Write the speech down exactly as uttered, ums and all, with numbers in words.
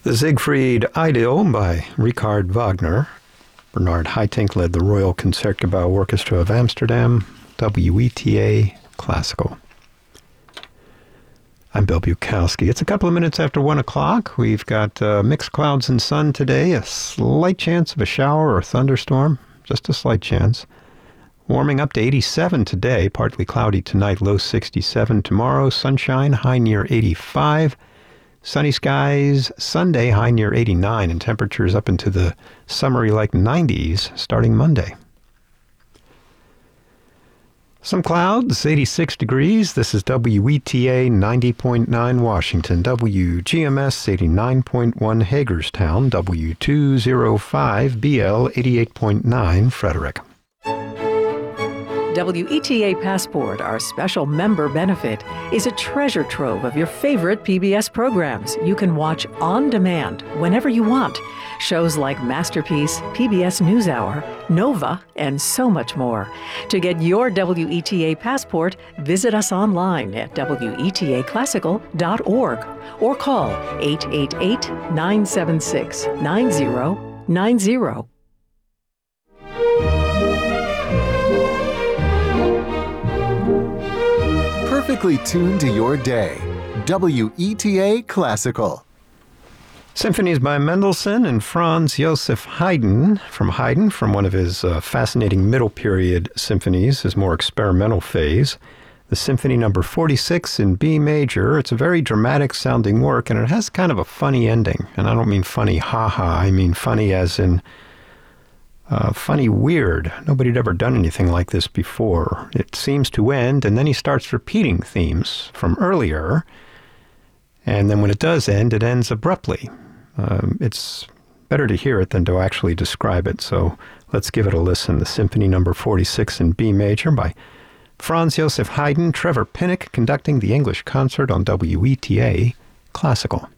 The Siegfried Idyll by Richard Wagner. Bernard Haitink led the Royal Concertgebouw Orchestra of Amsterdam. W E T A Classical. I'm Bill Bukowski. It's a couple of minutes after one o'clock. We've got uh, mixed clouds and sun today. A slight chance of a shower or thunderstorm. Just a slight chance. Warming up to eighty-seven today. Partly cloudy tonight. Low sixty-seven. Tomorrow, sunshine. High near eighty-five. Sunny skies Sunday, high near eighty-nine, and temperatures up into the summery-like nineties starting Monday. Some clouds, eighty-six degrees. This is W E T A ninety point nine Washington, W G M S eighty-nine point one Hagerstown, W two oh five B L eighty-eight point nine Frederick. W E T A Passport, our special member benefit, is a treasure trove of your favorite P B S programs you can watch on demand whenever you want. Shows like Masterpiece, P B S NewsHour, Nova, and so much more. To get your W E T A Passport, visit us online at W E T A classical dot org or call eight eight eight, nine seven six, nine zero nine zero. Perfectly tuned to your day. W E T A Classical. Symphonies by Mendelssohn and Franz Joseph Haydn. From Haydn, from one of his uh, fascinating middle period symphonies, his more experimental phase. The Symphony Number forty-six in B major. It's a very dramatic sounding work, and it has kind of a funny ending. And I don't mean funny ha-ha, I mean funny as in Uh, funny, weird. Nobody had ever done anything like this before. It seems to end, and then he starts repeating themes from earlier. And then when it does end, it ends abruptly. Um, it's better to hear it than to actually describe it. So let's give it a listen. The Symphony Number forty-six in B major by Franz Joseph Haydn. Trevor Pinnock conducting the English concert on W E T A Classical.